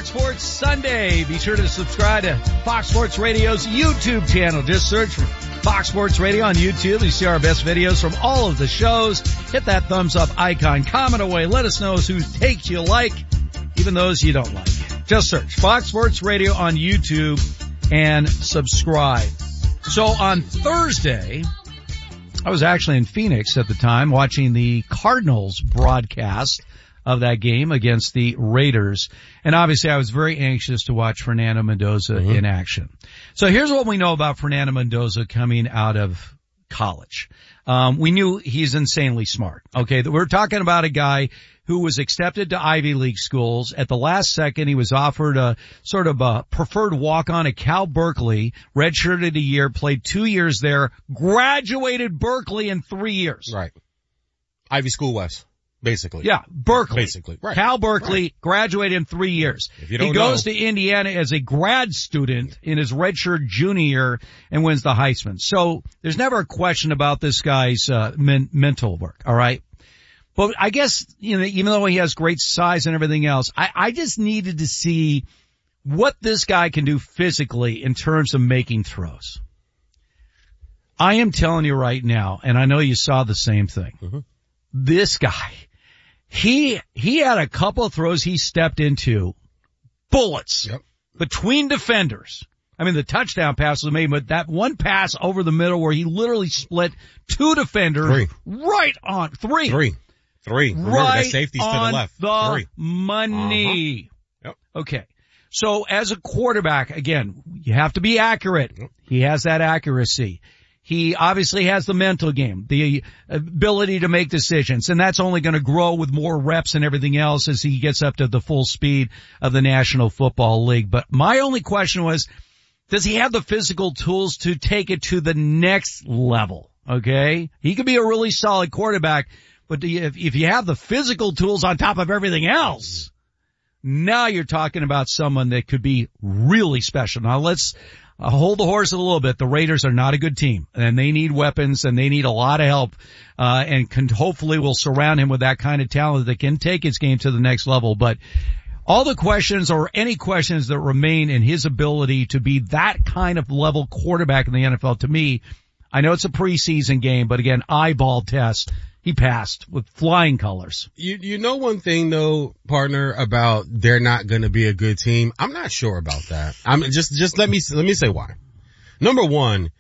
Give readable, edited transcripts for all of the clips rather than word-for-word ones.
Fox Sports Sunday. Be sure to subscribe to Fox Sports Radio's YouTube channel. Just search for Fox Sports Radio on YouTube. You see our best videos from all of the shows. Hit that thumbs up icon. Comment away. Let us know whose takes you like, even those you don't like. Just search Fox Sports Radio on YouTube and subscribe. So on Thursday, I was actually in Phoenix at the time watching the Cardinals broadcast of that game against the Raiders. And obviously I was very anxious to watch Fernando Mendoza in action. So here's what we know about Fernando Mendoza coming out of college. We knew he's insanely smart. Okay. We're talking about a guy who was accepted to Ivy League schools. At the last second, he was offered a sort of a preferred walk-on at Cal Berkeley, redshirted a year, played 2 years there, graduated Berkeley in 3 years. Right. Ivy School West. Basically. Yeah, Berkeley. Basically. Right. Cal Berkeley, graduated in 3 years. If you don't he goes to Indiana as a grad student in his redshirt junior year and wins the Heisman. So there's never a question about this guy's mental work, all right? But I guess, you know, even though he has great size and everything else, I just needed to see what this guy can do physically in terms of making throws. I am telling you right now, and I know you saw the same thing. This guy, he had a couple of throws he stepped into, bullets between defenders. I mean, the touchdown pass was made, but that one pass over the middle where he literally split two defenders right on three. Remember, that safety's to the left. The money. Yep. Okay. So as a quarterback, again, you have to be accurate. He has that accuracy. He obviously has the mental game, the ability to make decisions, and that's only going to grow with more reps and everything else as he gets up to the full speed of the National Football League. But my only question was, does he have the physical tools to take it to the next level? Okay? He could be a really solid quarterback, but if you have the physical tools on top of everything else, now you're talking about someone that could be really special. Now let's hold the horse a little bit. The Raiders are not a good team, and they need weapons, and they need a lot of help, and hopefully will surround him with that kind of talent that can take his game to the next level. But all the questions, or any questions that remain in his ability to be that kind of level quarterback in the NFL, to me, I know it's a preseason game, but again, eyeball test. He passed with flying colors. You know one thing though, partner, about they're not going to be a good team? I'm not sure about that. Just let me say why. Number one,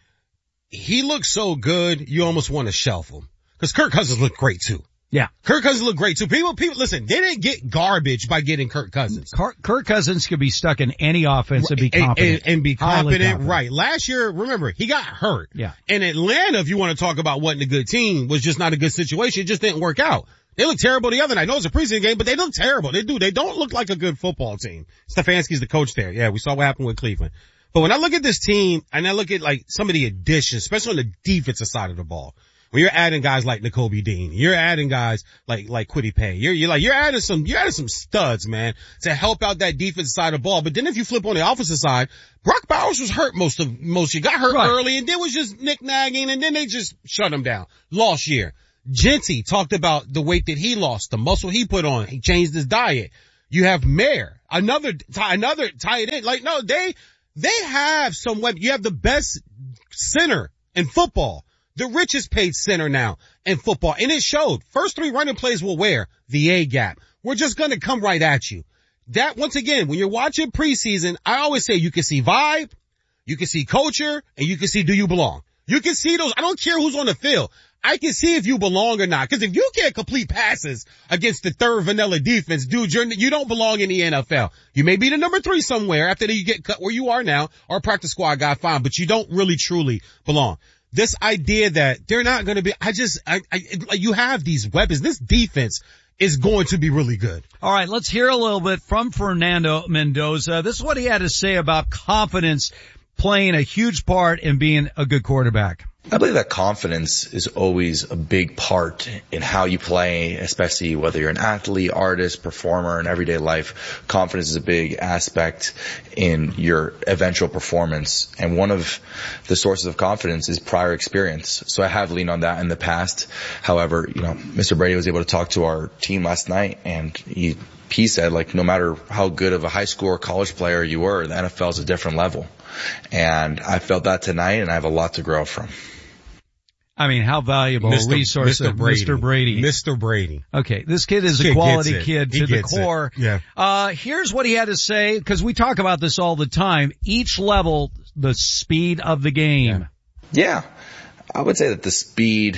he looks so good, you almost want to shelf him. Cause Kirk Cousins looked great too. Yeah. Kirk Cousins looked great too. People, listen, they didn't get garbage by getting Kirk Cousins. Kirk Cousins could be stuck in any offense and be competent. And be competent, right. Last year, remember, he got hurt. Yeah. And Atlanta, if you want to talk about wasn't a good team, was just not a good situation. It just didn't work out. They looked terrible the other night. I know it's a preseason game, but they look terrible. They do. They don't look like a good football team. Stefanski's the coach there. Yeah, we saw what happened with Cleveland. But when I look at this team, and I look at like some of the additions, especially on the defensive side of the ball, when you're adding guys like Nakobe Dean, you're adding guys like Kwity Paye, you're adding some studs, man, to help out that defensive side of the ball. But then if you flip on the offensive side, Brock Bowers was hurt most. He got hurt early, and then was just nick-nagging, and then they just shut him down. Lost year. Genty talked about the weight that he lost, the muscle he put on. He changed his diet. You have Mayer, another tight end. Like, no, they have some weapons. You have the best center in football. The richest paid center now in football. And it showed. First three running plays will wear the A-gap. We're just going to come right at you. That, once again, when you're watching preseason, I always say you can see vibe, you can see culture, and you can see do you belong. You can see those. I don't care who's on the field. I can see if you belong or not. Because if you can't complete passes against the third vanilla defense, dude, you don't belong in the NFL. You may be the number 3 somewhere after you get cut where you are now, or a practice squad guy, fine, but you don't really truly belong. This idea that they're not going to be, you have these weapons. This defense is going to be really good. All right, let's hear a little bit from Fernando Mendoza. This is what he had to say about confidence playing a huge part in being a good quarterback. I believe that confidence is always a big part in how you play, especially whether you're an athlete, artist, performer, in everyday life. Confidence is a big aspect in your eventual performance. And one of the sources of confidence is prior experience. So I have leaned on that in the past. However, Mr. Brady was able to talk to our team last night, and he said, like, no matter how good of a high school or college player you were, the NFL is a different level. And I felt that tonight, and I have a lot to grow from. I mean, how valuable a resource of Mr. Brady. Mr. Brady. Okay, this kid is a quality kid to the core. Yeah. Here's what he had to say, because we talk about this all the time. Each level, the speed of the game. Yeah. I would say that the speed,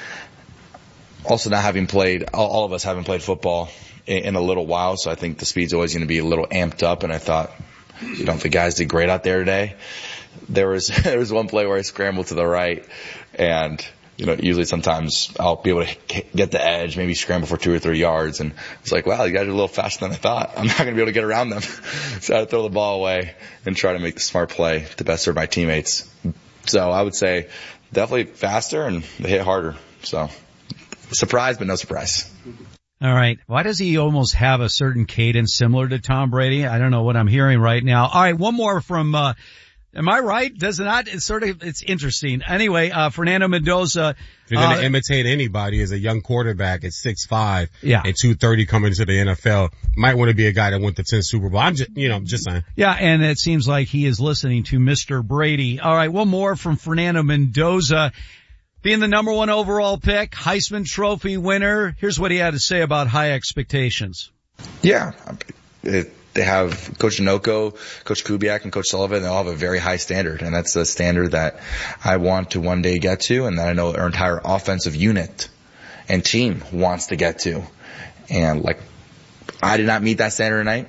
also not having played, all of us haven't played football in a little while, so I think the speed's always going to be a little amped up, and I thought, the guys did great out there today. There was one play where I scrambled to the right, and usually sometimes I'll be able to get the edge, maybe scramble for 2 or 3 yards, and it's like, wow, you guys are a little faster than I thought. I'm not going to be able to get around them. So I had to throw the ball away and try to make the smart play to best serve my teammates. So I would say definitely faster, and they hit harder. So surprise, but no surprise. All right. Why does he almost have a certain cadence similar to Tom Brady? I don't know what I'm hearing right now. All right, one more from am I right? Does it not? It's interesting. Anyway, Fernando Mendoza. If you're going to imitate anybody as a young quarterback at 6'5", yeah, and 230 coming to the NFL, might want to be a guy that went to 10 Super Bowl. I'm just saying. Yeah, and it seems like he is listening to Mr. Brady. All right, one more from Fernando Mendoza. Being the number 1 overall pick, Heisman Trophy winner. Here's what he had to say about high expectations. Yeah. They have Coach Inoko, Coach Kubiak, and Coach Sullivan. They all have a very high standard, and that's a standard that I want to one day get to, and that I know our entire offensive unit and team wants to get to. And I did not meet that standard tonight.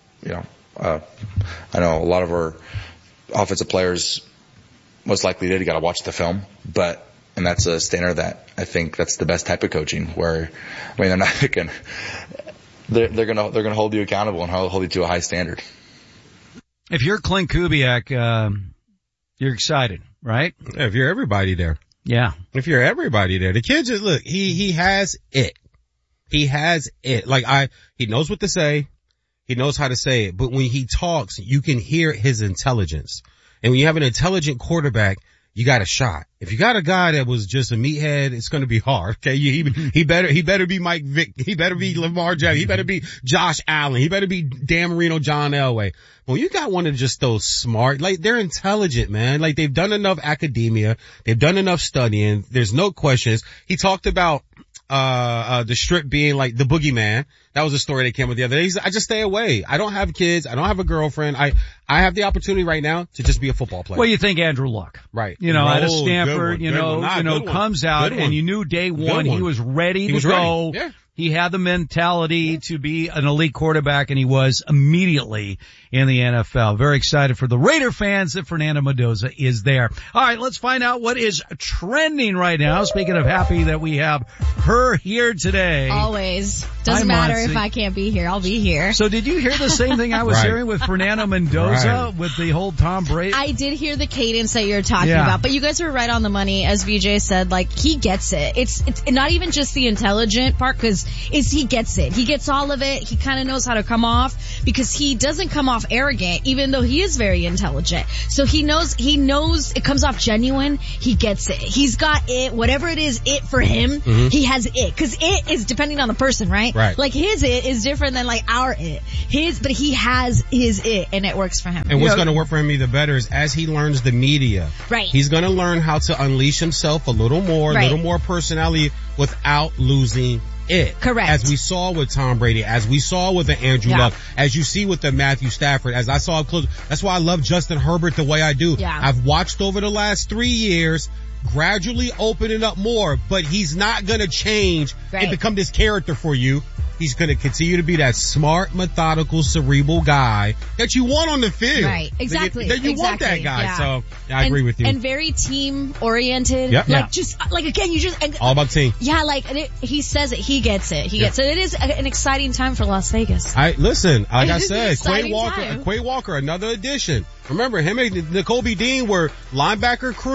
I know a lot of our offensive players most likely did. You got to watch the film, and that's a standard that I think that's the best type of coaching. Where, they're not picking. They're gonna hold you accountable and hold you to a high standard. If you're Clint Kubiak, you're excited, right? Yeah, if you're everybody there. Yeah. If you're everybody there. The kid just, look, he has it. He has it. He knows what to say. He knows how to say it. But when he talks, you can hear his intelligence. And when you have an intelligent quarterback, you got a shot. If you got a guy that was just a meathead, it's going to be hard. Okay. He better be Mike Vick. He better be Lamar Jackson. He better be Josh Allen. He better be Dan Marino, John Elway. When you got one of just those smart, they're intelligent, man. They've done enough academia. They've done enough studying. There's no questions. He talked about, the Strip being like the boogeyman. That was a story that came up the other day. I just stay away. I don't have kids. I don't have a girlfriend. I have the opportunity right now to just be a football player. Well, you think Andrew Luck. Right. Out of Stanford, comes out and you knew day one he was ready to go. Yeah. He had the mentality to be an elite quarterback, and he was immediately in the NFL. Very excited for the Raider fans that Fernando Mendoza is there. All right, let's find out what is trending right now. Speaking of happy that we have her here today. Always. Doesn't matter if I can't be here. I'll be here. So did you hear the same thing I was Right. hearing with Fernando Mendoza with the whole Tom Brady? I did hear the cadence that you're talking about, but you guys are right on the money. As VJ said, he gets it. It's not even just the intelligent part, because he gets it. He gets all of it. He kind of knows how to come off, because he doesn't come off arrogant, even though he is very intelligent. So he knows it comes off genuine. He gets it. He's got it. Whatever it is, it for him, he has it. Cause it is depending on the person, right? Right. His it is different than our it. But he has his it, and it works for him. And what's going to work for him even better is as he learns the media. Right. He's going to learn how to unleash himself a little more personality without losing it. Correct. As we saw with Tom Brady, as we saw with the Andrew Luck, as you see with the Matthew Stafford, as I saw up close. That's why I love Justin Herbert the way I do. Yeah. I've watched over the last 3 years, gradually opening up more, but he's not going to change and become this character for you. He's going to continue to be that smart, methodical, cerebral guy that you want on the field. Right, exactly. That you want that guy. Yeah. So, I agree with you. And very team-oriented. Yep. Again, you just... all about team. Yeah, he says it. He gets it. He gets it. It is an exciting time for Las Vegas. Listen, like I said, Quay Walker, another addition. Remember, him and Nicole B. Dean were linebacker crew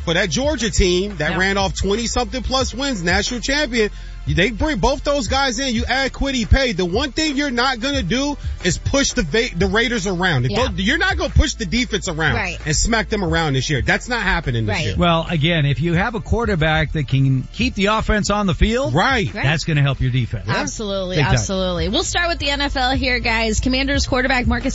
for that Georgia team that ran off 20-something plus wins, national champion. They bring both those guys in. You add Kwity Paye. The one thing you're not going to do is push the Raiders around. You're not going to push the defense around and smack them around this year. That's not happening this year. Well, again, if you have a quarterback that can keep the offense on the field, that's going to help your defense. Absolutely, absolutely. We'll start with the NFL here, guys. Commanders quarterback Marcus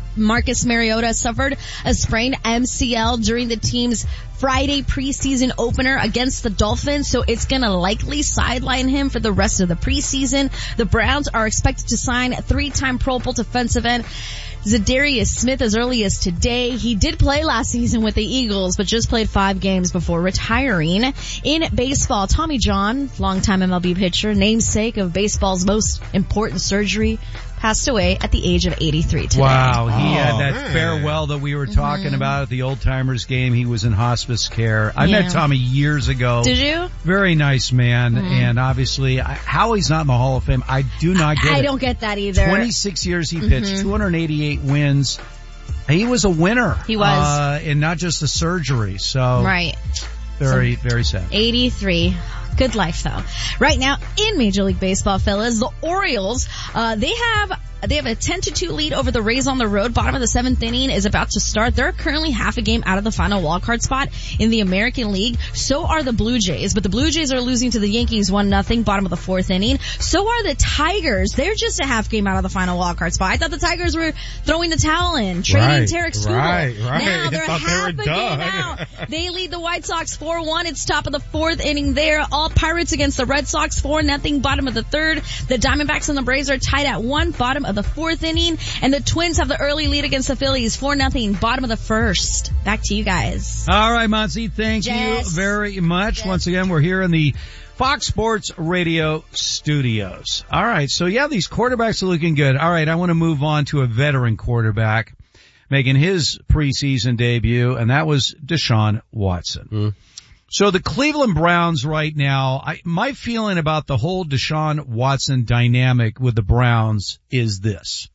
Mariota suffered a sprained MCL during the team's Friday preseason opener against the Dolphins, so it's going to likely sideline him for the rest of the preseason. The Browns are expected to sign 3-time Pro Bowl defensive end Zadarius Smith as early as today. He did play last season with the Eagles, but just played 5 games before retiring. In baseball, Tommy John, longtime MLB pitcher, namesake of baseball's most important surgery, passed away at the age of 83 today. Wow, he had that farewell that we were talking about at the Old Timers game. He was in hospice care. I met Tommy years ago. Did you? Very nice man, and obviously, how he's not in the Hall of Fame, I do not get it. I don't get that either. 26 years he pitched, 288 wins. He was a winner. He was. And not just the surgery, so. Right. Very, very sad. 83. Good life though. Right now in Major League Baseball, fellas, the Orioles, they have a 10-2 lead over the Rays on the road. Bottom of the 7th inning is about to start. They're currently half a game out of the final wildcard spot in the American League. So are the Blue Jays, but the Blue Jays are losing to the Yankees 1-0, bottom of the 4th inning. So are the Tigers. They're just a half game out of the final wildcard spot. I thought the Tigers were throwing the towel in, trading Tarek Skubal. Right. Now they're half a game out. They lead the White Sox 4-1. It's top of the 4th inning there. All Pirates against the Red Sox 4-0, bottom of the 3rd. The Diamondbacks and the Braves are tied at 1, bottom of the 4th inning, and the Twins have the early lead against the Phillies 4-0, bottom of the 1st. Back to you guys. All right, Monty, thank you very much. Once again, we're here in the Fox Sports Radio studios. All right, so these quarterbacks are looking good. All right, I want to move on to a veteran quarterback making his preseason debut, and that was Deshaun Watson. So the Cleveland Browns right now, my feeling about the whole Deshaun Watson dynamic with the Browns is this.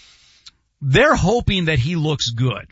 They're hoping that he looks good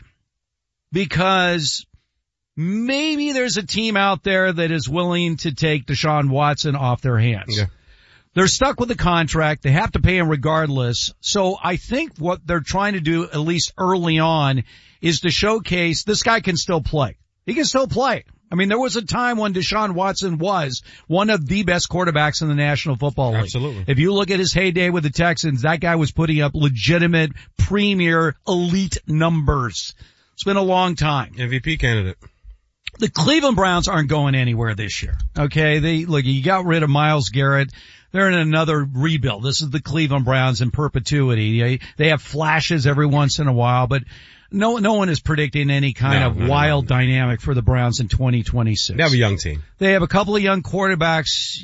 because maybe there's a team out there that is willing to take Deshaun Watson off their hands. Yeah. They're stuck with the contract. They have to pay him regardless. So I think what they're trying to do, at least early on, is to showcase this guy can still play. He can still play. I mean, there was a time when Deshaun Watson was one of the best quarterbacks in the National Football League. Absolutely. If you look at his heyday with the Texans, that guy was putting up legitimate, premier, elite numbers. It's been a long time. MVP candidate. The Cleveland Browns aren't going anywhere this year. Okay, you got rid of Myles Garrett. They're in another rebuild. This is the Cleveland Browns in perpetuity. They have flashes every once in a while, but no one is predicting any kind of wild dynamic for the Browns in 2026. They have a young team. They have a couple of young quarterbacks.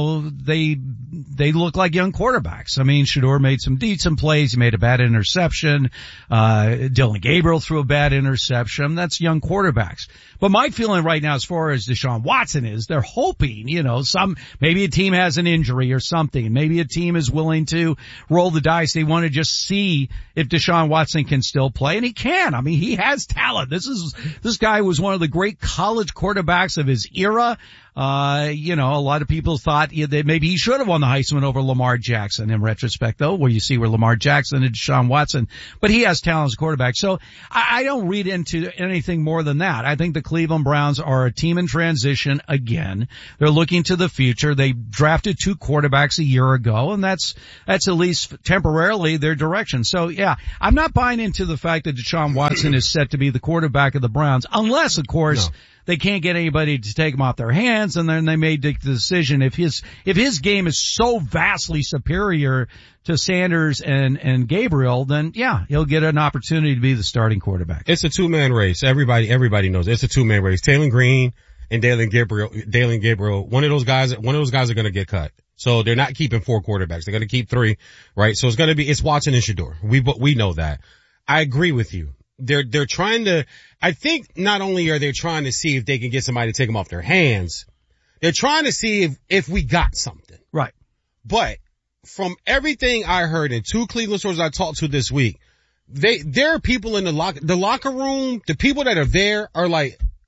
They look like young quarterbacks. I mean, Shedeur made some decent plays. He made a bad interception. Dylan Gabriel threw a bad interception. That's young quarterbacks. But my feeling right now as far as Deshaun Watson is, they're hoping, maybe a team has an injury or something. Maybe a team is willing to roll the dice. They want to just see if Deshaun Watson can still play, and he can. I mean, he has talent. This guy was one of the great college quarterbacks of his era. A lot of people thought that maybe he should have won the Heisman over Lamar Jackson in retrospect, though, where you see where Lamar Jackson and Deshaun Watson, but he has talent as a quarterback. So I don't read into anything more than that. I think the Cleveland Browns are a team in transition again. They're looking to the future. They drafted 2 quarterbacks a year ago, and that's at least temporarily their direction. So I'm not buying into the fact that Deshaun Watson is set to be the quarterback of the Browns, unless, of course, they can't get anybody to take him off their hands, and then they may make the decision if his game is so vastly superior to Sanders and Gabriel, then he'll get an opportunity to be the starting quarterback. It's a 2-man race. Everybody knows it's a 2-man race. Taylor Green and Dalen Gabriel, one of those guys are going to get cut. So they're not keeping 4 quarterbacks. They're going to keep 3, right? So it's Watson and Shedeur. We know that. I agree with you. They're trying to, I think not only are they trying to see if they can get somebody to take them off their hands, they're trying to see if we got something. Right. But from everything I heard in 2 Cleveland stores I talked to this week, there are people in the locker room, the people that are there are like,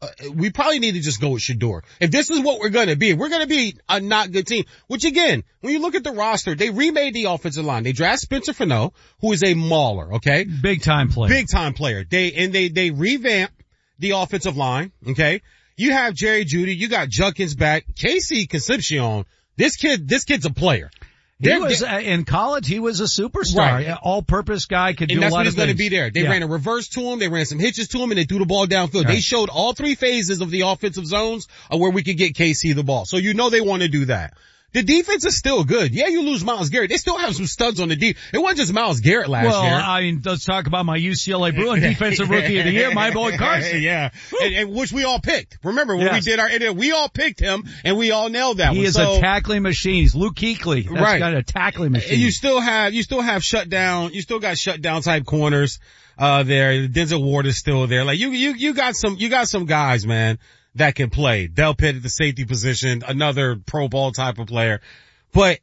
we probably need to just go with Shedeur. If this is what we're going to be, we're going to be a not good team, which again, when you look at the roster, they remade the offensive line. They draft Spencer Fano, who is a mauler, okay? Big time player. They revamped the offensive line, okay? You have Jerry Jeudy, you got Judkins back, Casey Concepcion. This kid's a player. In college, he was a superstar. Right. All-purpose guy, could do a lot of things. And that's what he's going to be there. They ran a reverse to him, they ran some hitches to him, and they threw the ball downfield. Right. They showed all three phases of the offensive zones where we could get KC the ball. So you know they want to do that. The defense is still good. Yeah, you lose Myles Garrett. They still have some studs on the defense. It wasn't just Myles Garrett last year. Well, I mean, let's talk about my UCLA Bruin defensive rookie of the year, my boy Carson. Yeah. And which we all picked. Remember when we did our interview, we all picked him and we all nailed that one. He is a tackling machine. He's Luke Kuechly. That's got a tackling machine. And you still got shutdown type corners, there. Denzel Ward is still there. Like you got some guys, man, that can play. Del Pitt at the safety position, another Pro Bowl type of player. But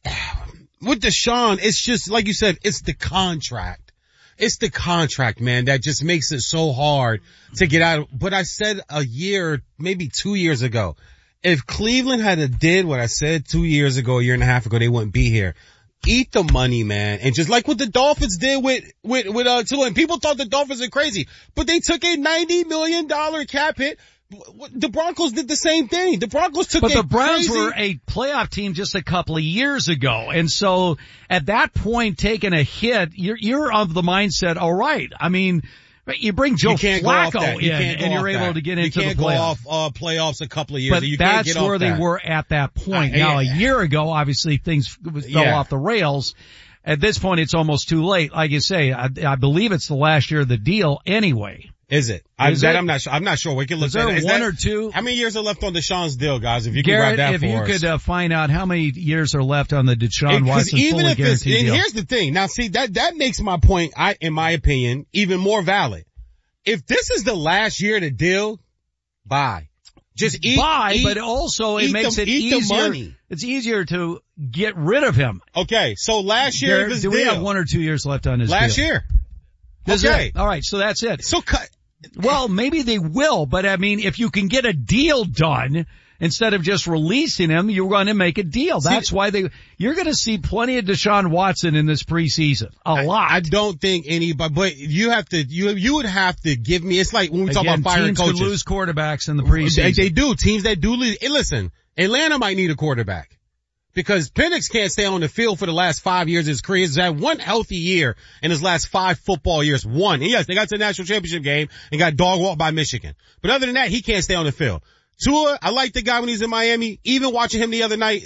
with Deshaun, it's just, like you said, it's the contract. It's the contract, man, that just makes it so hard to get out of. But I said a year, maybe 2 years ago, if Cleveland had did what I said 2 years ago, a year and a half ago, they wouldn't be here. Eat the money, man. And just like what the Dolphins did with Tua, and people thought the Dolphins are crazy, but they took a $90 million cap hit. The Broncos did the same thing. The Broncos took But the Browns were a playoff team just a couple of years ago. And so at that point, taking a hit, you're of the mindset, all right. I mean, you bring Joe Flacco in and you're able to get into the playoffs. You can't go off playoffs a couple of years. But that's where they were at that point. Now, a year ago, obviously things fell off the rails. At this point, it's almost too late. Like you say, I believe it's the last year of the deal anyway. Is it? I'm not sure. We can look at it. Is there one or two? How many years are left on Deshaun's deal, guys? If you can grab that for us. Garrett, if you could find out how many years are left on the Deshaun Watson fully guaranteed deal. And here's the thing. Now see, that makes my point, in my opinion, even more valid. If this is the last year of the deal, bye. Just eat. But also it makes it easier. It's easier to get rid of him. Okay, so last year of his deal. Do we have 1 or 2 years left on his deal? Last year. Okay. All right, so that's it. So well, maybe they will, but I mean, if you can get a deal done instead of just releasing him, you're going to make a deal. That's why you're going to see plenty of Deshaun Watson in this preseason. A lot. I don't think anybody, but you would have to give me, it's like when we talk about firing coaches. Teams could lose quarterbacks in the preseason. They do. Teams that do lose. Hey, listen, Atlanta might need a quarterback. Because Penix can't stay on the field for the last 5 years of his career. He's had one healthy year in his last 5 football years. One. And yes, they got to the national championship game and got dog walked by Michigan. But other than that, he can't stay on the field. Tua, I like the guy when he's in Miami. Even watching him the other night,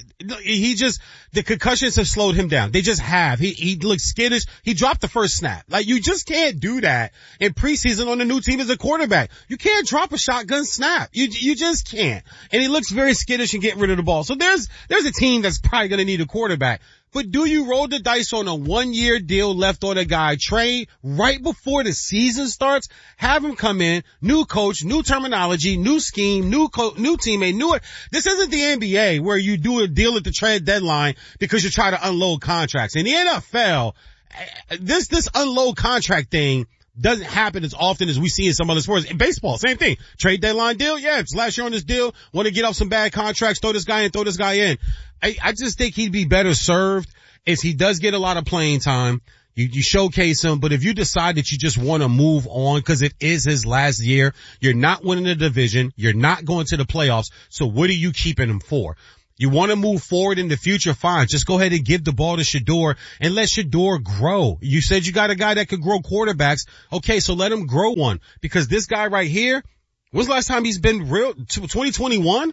the concussions have slowed him down. They just have. He looks skittish. He dropped the first snap. Like, you just can't do that in preseason on a new team as a quarterback. You can't drop a shotgun snap. You just can't. And he looks very skittish and getting rid of the ball. So there's a team that's probably gonna need a quarterback. But do you roll the dice on a 1-year deal left on a guy, trade right before the season starts, have him come in, new coach, new terminology, new scheme, new teammate, this isn't the NBA where you do a deal at the trade deadline because you try to unload contracts. In the NFL, this unload contract thing doesn't happen as often as we see in some other sports. In baseball, same thing. Trade deadline deal, yeah, it's last year on this deal, want to get off some bad contracts, throw this guy in. I just think he'd be better served if he does get a lot of playing time. You showcase him, but if you decide that you just want to move on because it is his last year, you're not winning the division, you're not going to the playoffs, so what are you keeping him for? You want to move forward in the future, fine. Just go ahead and give the ball to Shedeur and let Shedeur grow. You said you got a guy that could grow quarterbacks. Okay, so let him grow one. Because this guy right here, when's the last time he's been real? 2021,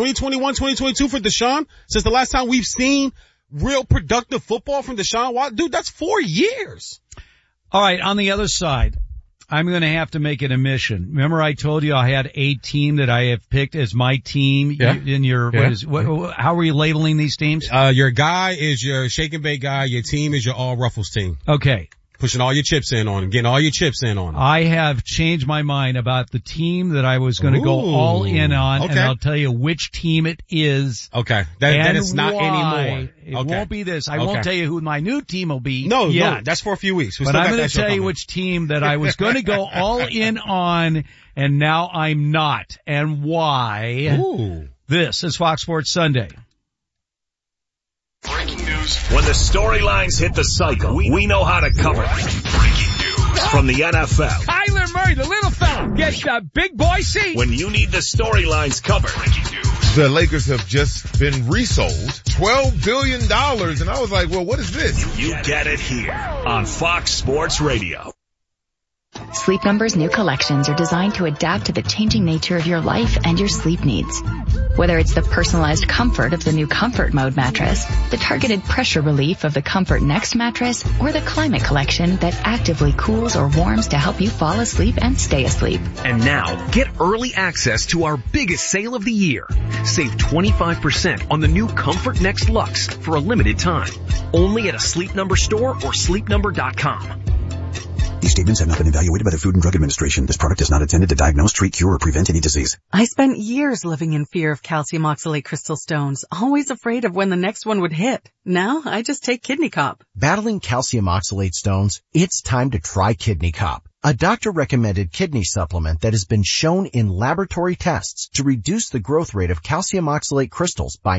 2022 for Deshaun? Since the last time we've seen real productive football from Deshaun Watson? Dude, that's 4 years. All right, on the other side, I'm going to have to make an admission. Remember I told you I had a team that I have picked as my team in your, how are you labeling these teams? Your guy is your shake and bake guy. Your team is your all Ruffles team. Okay. Pushing all your chips in on him, getting all your chips in on him. I have changed my mind about the team that I was going to go all in on, and I'll tell you which team it is. Okay. That is not anymore. It won't be this. I won't tell you who my new team will be. No, that's for a few weeks. But I'm going to tell you which team that I was going to go all in on, and now I'm not. And why? Ooh. This is Fox Sports Sunday. Breaking news. When the storylines hit the cycle, we know how to cover it. Breaking news from the NFL. Kyler Murray, the little fella, gets the big boy seat. When you need the storylines covered. Breaking news. The Lakers have just been resold $12 billion. And I was like, well, what is this? You get it here on Fox Sports Radio. Sleep Number's new collections are designed to adapt to the changing nature of your life and your sleep needs. Whether it's the personalized comfort of the new Comfort Mode mattress, the targeted pressure relief of the Comfort Next mattress, or the Climate Collection that actively cools or warms to help you fall asleep and stay asleep. And now, get early access to our biggest sale of the year. Save 25% on the new Comfort Next Luxe for a limited time. Only at a Sleep Number store or sleepnumber.com. These statements have not been evaluated by the Food and Drug Administration. This product is not intended to diagnose, treat, cure, or prevent any disease. I spent years living in fear of calcium oxalate crystal stones, always afraid of when the next one would hit. Now, I just take Kidney Cop. Battling calcium oxalate stones? It's time to try Kidney Cop, a doctor-recommended kidney supplement that has been shown in laboratory tests to reduce the growth rate of calcium oxalate crystals by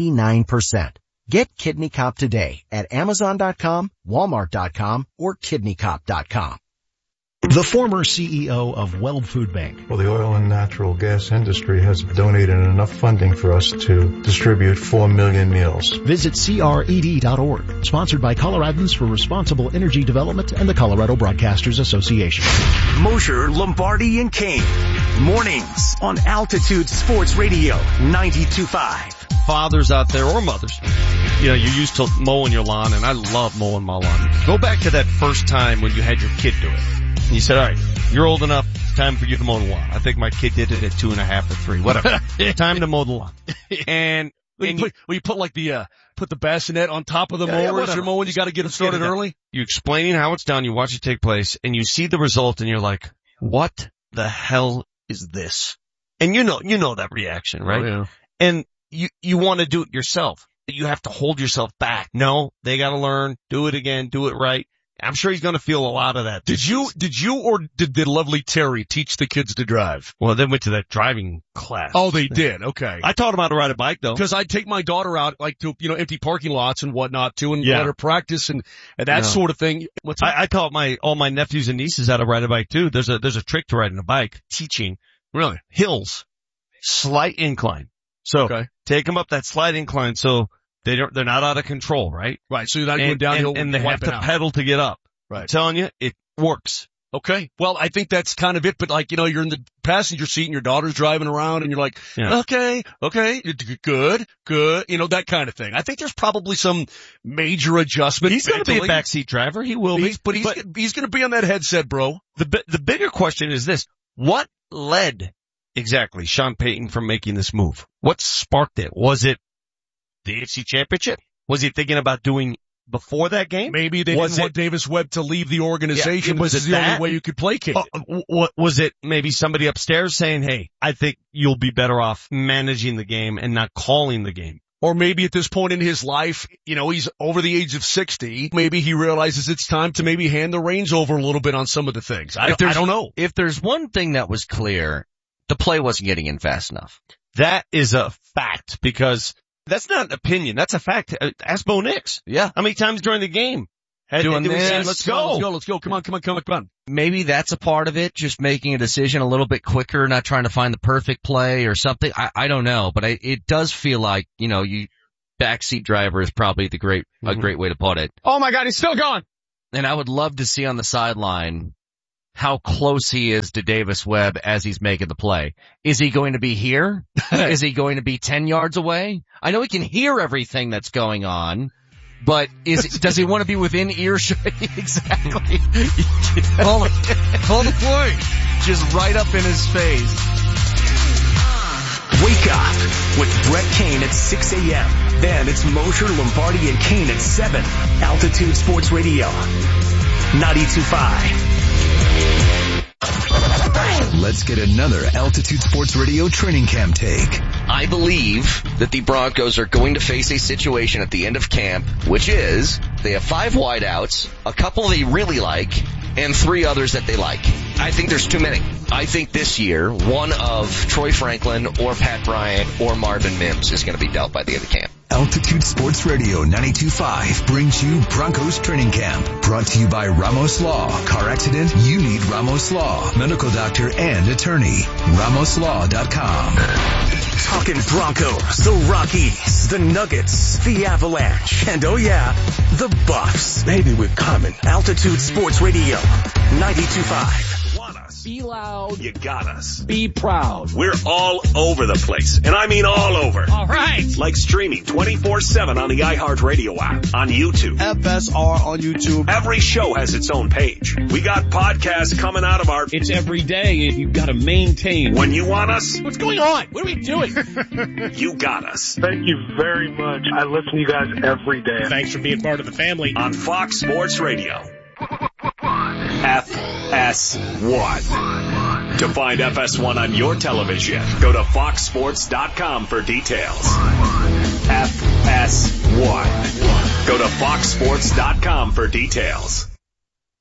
99%. Get Kidney Cop today at Amazon.com, Walmart.com, or KidneyCop.com. The former CEO of Weld Food Bank. Well, the oil and natural gas industry has donated enough funding for us to distribute 4 million meals. Visit CRED.org. Sponsored by Coloradans for Responsible Energy Development and the Colorado Broadcasters Association. Mosher, Lombardi, and Kane. Mornings on Altitude Sports Radio 92.5. Fathers out there or mothers, you know, you're used to mowing your lawn, and I love mowing my lawn. Go back to that first time when you had your kid do it. And you said, all right, you're old enough, it's time for you to mow the lawn. I think my kid did it at 2.5 or 3, whatever. Time to mow the lawn. And you put like put the bassinet on top of the mowers you're mowing, you gotta get it started early. You're explaining how it's done, you watch it take place, and you see the result, and you're like, what the hell is this? And you know that reaction, right? Oh, yeah. And you want to do it yourself. You have to hold yourself back. No, they got to learn, do it again, do it right. I'm sure he's going to feel a lot of that. Did you or did lovely Terry teach the kids to drive? Well, they went to that driving class. Oh, they did. Okay. I taught them how to ride a bike though. Because I'd take my daughter out like to, empty parking lots and whatnot too and let her practice and that sort of thing. I taught all my nephews and nieces how to ride a bike too. There's a trick to riding a bike. Teaching. Really? Hills. Slight incline. So take them up that slight incline so they're not out of control, right? Right. So you're not going downhill and they have to pedal to get up. Right. I'm telling you, it works. Okay. Well, I think that's kind of it, but you're in the passenger seat and your daughter's driving around and you're like, okay, good, that kind of thing. I think there's probably some major adjustment. He's going to be a backseat driver. He will be. But he's going to be on that headset, bro. The bigger question is this. What led exactly Sean Payton from making this move? What sparked it? Was it the AFC Championship? Was he thinking about doing before that game? Maybe they didn't want Davis Webb to leave the organization. Was it the only way you could placate it? Was it maybe somebody upstairs saying, hey, I think you'll be better off managing the game and not calling the game? Or maybe at this point in his life, he's over the age of 60. Maybe he realizes it's time to maybe hand the reins over a little bit on some of the things. I don't know. If there's one thing that was clear, the play wasn't getting in fast enough. That is a fact because that's not an opinion. That's a fact. Ask Bo Nix. Yeah. How many times during the game? Doing this. Let's go. Come on. Maybe that's a part of it. Just making a decision a little bit quicker, not trying to find the perfect play or something. I don't know, but it does feel like, you backseat driver is probably a great way to put it. Oh my God, he's still gone. And I would love to see on the sideline how close he is to Davis Webb as he's making the play. Is he going to be here? Is he going to be 10 yards away? I know he can hear everything that's going on, but does he want to be within earshot? Exactly. Call the play. Just right up in his face. Wake up with Brett Kane at 6 a.m. Then it's Mosher, Lombardi, and Kane at 7. Altitude Sports Radio 92.5. Let's get another Altitude Sports Radio training camp take. I believe that the Broncos are going to face a situation at the end of camp, which is they have 5 wideouts, a couple they really like, and 3 others that they like. I think there's too many. I think this year, one of Troy Franklin or Pat Bryant or Marvin Mims is going to be dealt by the end of camp. Altitude Sports Radio 92.5 brings you Broncos Training Camp. Brought to you by Ramos Law. Car accident? You need Ramos Law. Medical doctor and attorney. RamosLaw.com. Talking Broncos, the Rockies, the Nuggets, the Avalanche, and oh yeah, the Buffs. Baby, we're coming. Altitude Sports Radio 92.5. Be loud. You got us. Be proud. We're all over the place. And I mean all over. All right. Like streaming 24/7 on the iHeartRadio app, on YouTube. FSR on YouTube. Every show has its own page. We got podcasts coming out of our... It's every day and you've got to maintain. When you want us... What's going on? What are we doing? You got us. Thank you very much. I listen to you guys every day. Thanks for being part of the family. On Fox Sports Radio. FS1. To find FS1 on your television, go to foxsports.com for details. FS1. Go to foxsports.com for details.